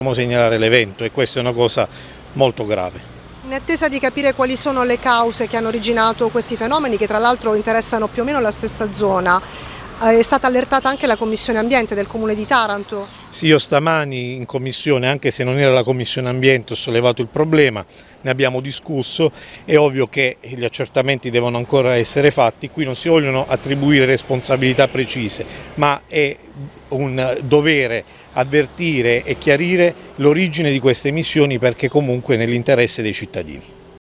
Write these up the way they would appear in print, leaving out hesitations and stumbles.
segnalare l'evento e questa è una cosa molto grave. In attesa di capire quali sono le cause che hanno originato questi fenomeni, che tra l'altro interessano più o meno la stessa zona, è stata allertata anche la Commissione Ambiente del Comune di Taranto? Sì, io stamani in commissione, anche se non era la Commissione Ambiente, ho sollevato il problema, ne abbiamo discusso, è ovvio che gli accertamenti devono ancora essere fatti, qui non si vogliono attribuire responsabilità precise, ma è un dovere avvertire e chiarire l'origine di queste emissioni perché comunque è nell'interesse dei cittadini.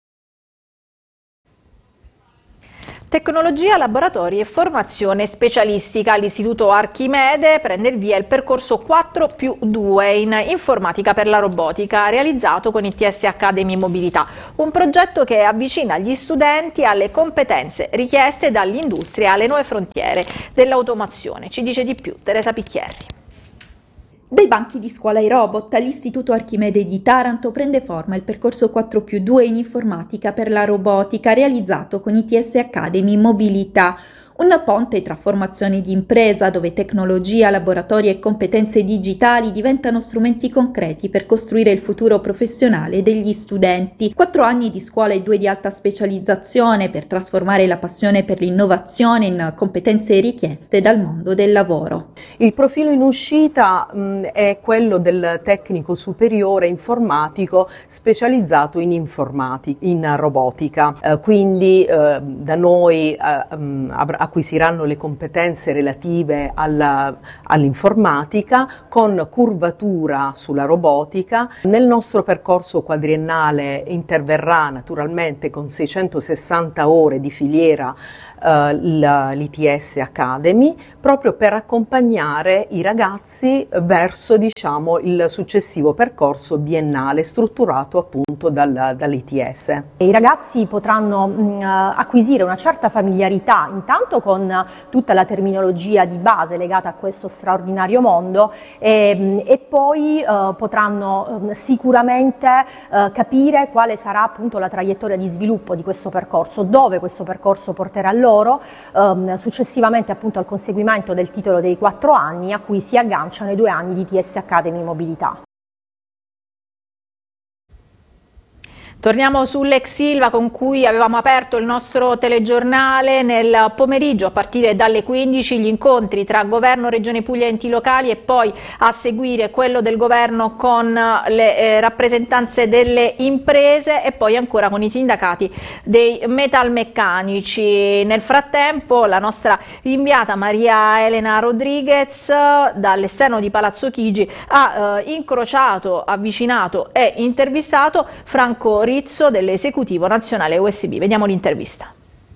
Tecnologia, laboratori e formazione specialistica. All'Istituto Archimede prende il via il percorso 4+2 in informatica per la robotica, realizzato con ITS Academy Mobilità, un progetto che avvicina gli studenti alle competenze richieste dall'industria alle nuove frontiere dell'automazione. Ci dice di più Teresa Picchierri. Dai banchi di scuola ai robot, all'Istituto Archimede di Taranto prende forma il percorso 4+2 in informatica per la robotica realizzato con ITS Academy Mobilità, un ponte tra formazione di impresa dove tecnologia, laboratori e competenze digitali diventano strumenti concreti per costruire il futuro professionale degli studenti. 4 anni di scuola e 2 di alta specializzazione per trasformare la passione per l'innovazione in competenze richieste dal mondo del lavoro. Il profilo in uscita è quello del tecnico superiore informatico specializzato in robotica. Quindi da noi acquisiranno le competenze relative all'informatica con curvatura sulla robotica. Nel nostro percorso quadriennale interverrà naturalmente con 660 ore di filiera l'ITS Academy, proprio per accompagnare i ragazzi verso il successivo percorso biennale strutturato appunto dall'ITS. I ragazzi potranno acquisire una certa familiarità intanto con tutta la terminologia di base legata a questo straordinario mondo e poi potranno sicuramente capire quale sarà appunto la traiettoria di sviluppo di questo percorso, dove questo percorso porterà loro successivamente appunto al conseguimento del titolo dei 4 anni a cui si agganciano i 2 anni di ITS Academy Mobilità. Torniamo sull'ex Ilva con cui avevamo aperto il nostro telegiornale. Nel pomeriggio a partire dalle 15 gli incontri tra Governo, Regione Puglia e enti locali e poi a seguire quello del Governo con le rappresentanze delle imprese e poi ancora con i sindacati dei metalmeccanici. Nel frattempo la nostra inviata Maria Elena Rodriguez dall'esterno di Palazzo Chigi ha incrociato, avvicinato e intervistato Franco Rizzo dell'esecutivo nazionale USB. Vediamo l'intervista.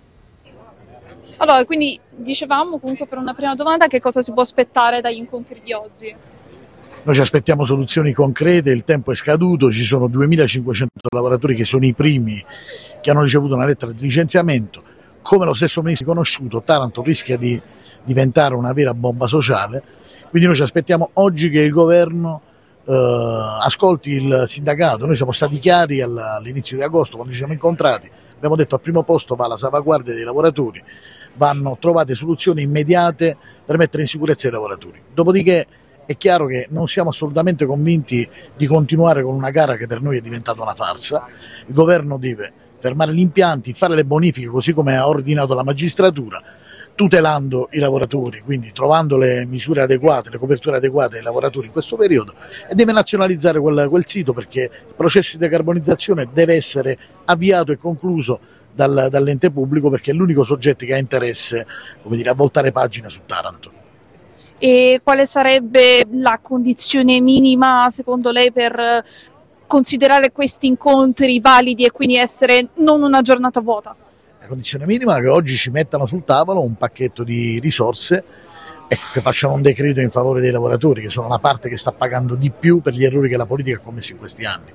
Allora, quindi dicevamo comunque per una prima domanda che cosa si può aspettare dagli incontri di oggi? Noi ci aspettiamo soluzioni concrete, il tempo è scaduto, ci sono 2500 lavoratori che sono i primi che hanno ricevuto una lettera di licenziamento. Come lo stesso ministro conosciuto, Taranto rischia di diventare una vera bomba sociale, quindi noi ci aspettiamo oggi che il governo ascolti il sindacato. Noi siamo stati chiari all'inizio di agosto quando ci siamo incontrati, abbiamo detto al primo posto va la salvaguardia dei lavoratori, vanno trovate soluzioni immediate per mettere in sicurezza i lavoratori. Dopodiché è chiaro che non siamo assolutamente convinti di continuare con una gara che per noi è diventata una farsa. Il governo deve fermare gli impianti, fare le bonifiche così come ha ordinato la magistratura, tutelando i lavoratori, quindi trovando le misure adeguate, le coperture adeguate ai lavoratori in questo periodo, e deve nazionalizzare quel sito perché il processo di decarbonizzazione deve essere avviato e concluso dall'ente pubblico perché è l'unico soggetto che ha interesse, come dire, a voltare pagina su Taranto. E quale sarebbe la condizione minima secondo lei per considerare questi incontri validi e quindi essere non una giornata vuota? La condizione minima è che oggi ci mettano sul tavolo un pacchetto di risorse e che facciano un decreto in favore dei lavoratori, che sono la parte che sta pagando di più per gli errori che la politica ha commesso in questi anni.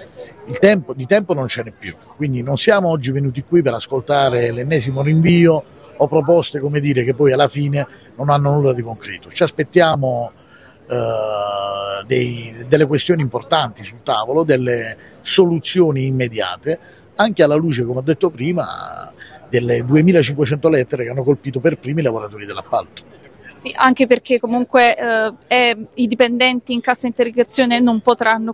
Di tempo non ce n'è più, quindi non siamo oggi venuti qui per ascoltare l'ennesimo rinvio o proposte, come dire, che poi alla fine non hanno nulla di concreto. Ci aspettiamo delle questioni importanti sul tavolo, delle soluzioni immediate, anche alla luce, come ho detto prima, delle 2500 lettere che hanno colpito per primi i lavoratori dell'appalto. Sì, anche perché comunque i dipendenti in cassa integrazione non potranno